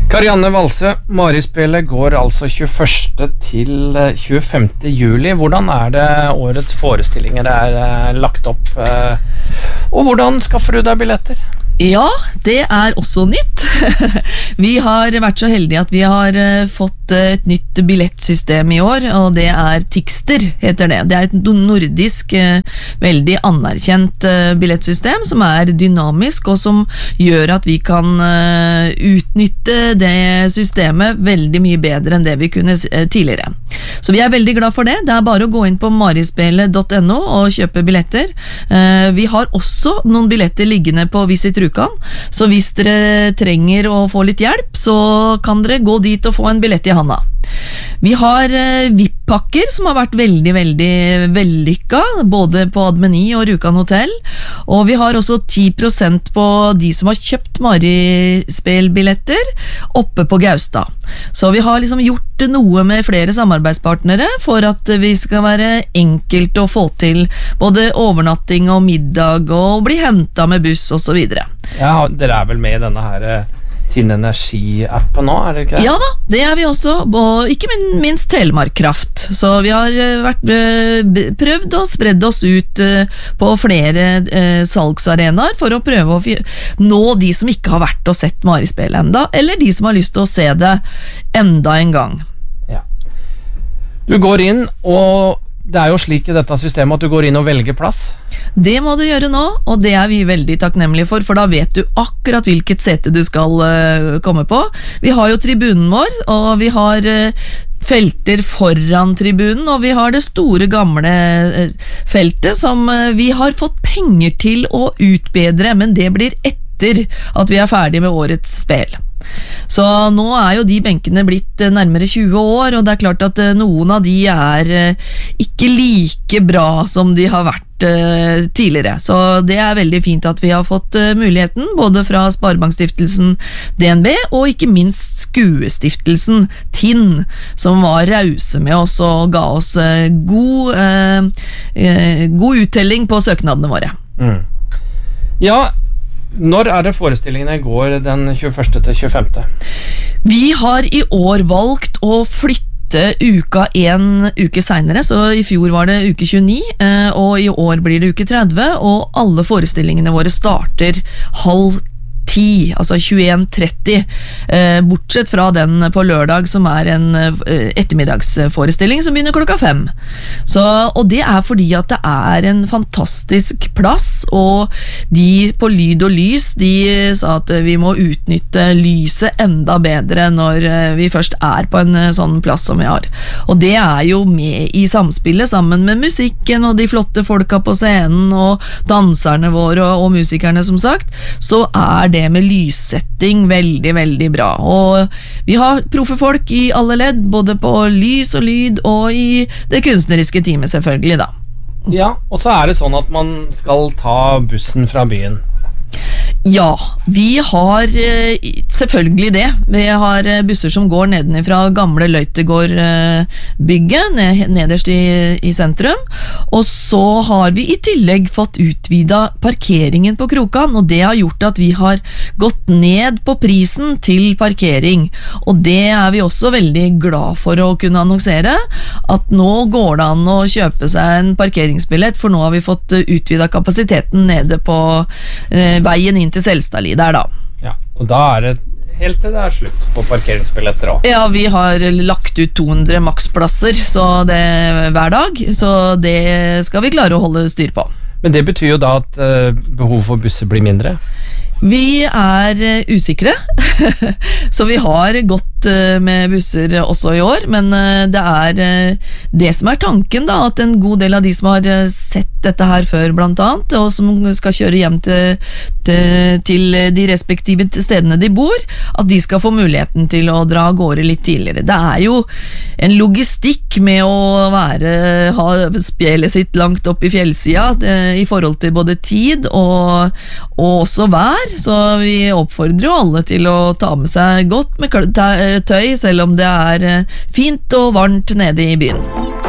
Karianne Valse, Marispelet går altså 21. til 25. juli. Hvordan det årets forestillinger lagt opp? Og hvordan skaffer du deg billetter? Ja, det også nytt. Vi har vært så heldige at vi har fått et nytt billettsystem i år, og det Tixter, heter det. Det et nordisk, veldig anerkjent billettsystem som dynamisk, og som gjør at vi kan utnytte det systemet veldig mye bedre enn det vi kunne tidligere. Så vi veldig glad for det. Det bare å gå inn på marispelet.no og kjøpe billetter. Vi har også noen billetter liggende på Visit Rjukan, så hvis dere trenger å få litt hjelp, så kan dere gå dit og få en billett i handa. Vi har VIP-pakker som har vært veldig, veldig vellykket, både på Admeni og Rjukan Hotel, og vi har også 10% på de som har kjøpt Marispel-billetter oppe på Gaustad. Så vi har liksom gjort noe med flere samarbeidspartnere for at vi skal være enkelt å få til både overnatting og middag og bli hentet med buss og så videre. Ja, dere vel med i denne her Tinn Energi-appen nå, det ikke det? Ja da, det vi også, og ikke minst Telemark Kraft. Så vi har prøvd å spredd oss ut på flere salgsarenaer for å prøve å nå de som ikke har vært og sett Marispel enda, eller de som har lyst til å se det enda en gang. Ja. Du går inn, og det jo slik i dette systemet at du går inn og velger plass. Det må du gjøre nå, og det vi veldig takknemlige for da vet du akkurat hvilket sete du skal komme på. Vi har jo tribunen vår, og vi har felter foran tribunen, og vi har det store gamle feltet som vi har fått penger til å utbedre, men det blir etter at vi ferdig med årets spel. Så nå jo de benkene blitt nærmere 20 år, og det klart at noen av de ikke like bra som de har vært tidligere. Så det veldig fint at vi har fått muligheten, både fra Sparebankstiftelsen DNB, og ikke minst Skuestiftelsen Tinn, som var rause med oss og ga oss god uttelling på søknadene våre. Mm. Ja, når det forestillingene går den 21. til 25.? Vi har i år valgt å flytte uka en uke senere, så i fjor var det uke 29, og i år blir det uke 30, og alle forestillingene våre starter 12:30, altså 21:30, bortsett fra den på lørdag som en ettermiddagsforestilling som begynner klokka 5. Så, og det fordi at det en fantastisk plass, og de på Lyd og Lys, de sa at vi må utnytte lyset enda bedre når vi først på en sånn plass som vi har. Og det jo med i samspillet sammen med musikken og de flotte folka på scenen og danserne våre og musikerne som sagt, så det med lyssetting veldig, veldig bra. Og vi har proffe folk i alle ledd, både på lys og lyd og i det kunstneriske teamet selvfølgelig da. Ja, og så det sånn at man skal ta bussen fra byen. Ja, vi har selvfølgelig det. Vi har busser som går nedenifra gamle Løytegård-bygget, nederst i sentrum. Og så har vi i tillegg fått utvidet parkeringen på Krokan, og det har gjort at vi har gått ned på prisen til parkering. Og det vi også veldig glad for å kunne annonsere, at nå går det an å kjøpe seg en parkeringsbillett, for nå har vi fått utvidet kapasiteten nede på veien inn til Selstadli der da. Ja, og da det helt til det slutt på parkeringsbilletter også. Ja, vi har lagt ut 200 maksplasser så hver dag, så det skal vi klare å holde styr på. Men det betyr jo da at behovet for busser blir mindre? Vi usikre, så vi har gått med busser også i år, men det det som tanken da, at en god del av de som har sett dette her før blant annet, og som skal kjøre hjem til de respektive stedene de bor, at de skal få muligheten til å dra av gårde litt tidligere. Det jo en logistikk med å ha spjellet sitt langt opp i fjellsida i forhold til både tid og også vær, så vi oppfordrer jo alle til å ta med seg godt med tøy, selv om det fint og varmt nede i byen.